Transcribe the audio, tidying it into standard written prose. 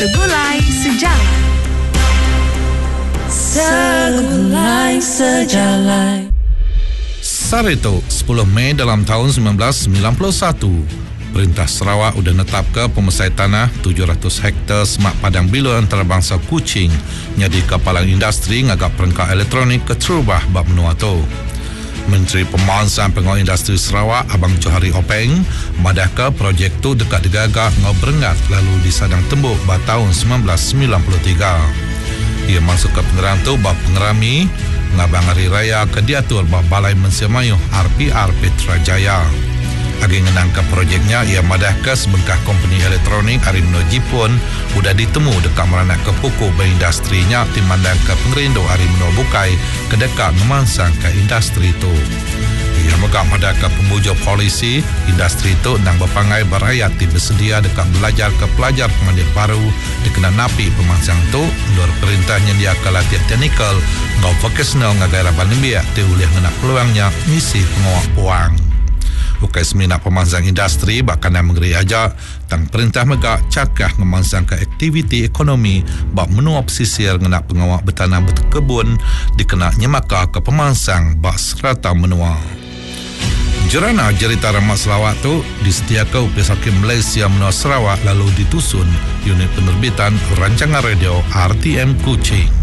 Segulai Sejarah. Segulai Sejarah. Sarito, 10 Mei dalam tahun 1991. Perintah Sarawak sudah netap ke pemesai tanah 700 hektar semak padang bila antarabangsa Kuching jadi kapalang industri ngagak perangkat elektronik ke Terubah bab menua tu. Menteri Pemansaan Pengawal Industri Sarawak Abang Johari Openg madah ke projek tu dekat digagak ngau berengat lalu disadang tembuk pada tahun 1993. Ia masuk ke pengerang tu bab pengerami ngabang hari raya ke diatur bab Balai Mensia Mayuh RPR Petrajaya. Agi ngenang ke projeknya ia madah ke sebengkah company elektronik Arimno Jipun sudah ditemu dekat meranak ke pokok berindustrinya timandang ke pengerindo Arimno Bukai ke dekat memansang ke industri itu. Ia megak madah ke pembujuk polisi industri itu nang berpangai berayat bersedia dekat belajar ke pelajar pemandir baru dikenal napi pemansang itu menurut perintahnya dia ke latihan teknikal ngau vocational ngagara Banimbiak diulih ngenak peluangnya ngisi pengawak puang. Bukai semina pemansang industri bahkan yang mengeri aja tang perintah megak cakah ngemansang ke aktiviti ekonomi bak menua pesisir ngenak pengawak bertanam berkebun dikena nyemaka ke pemansang bak serata menua. Jerana cerita Ramak Sarawak tu disediakan Upis Hakim Malaysia menua Sarawak lalu ditusun unit penerbitan rancangan radio RTM Kuching.